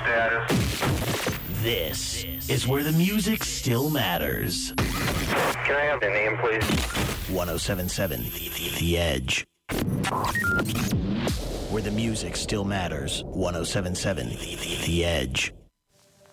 status. This is where the music still matters. Can I have your name, please? 1077 The Edge. Where the music still matters. 1077 The Edge.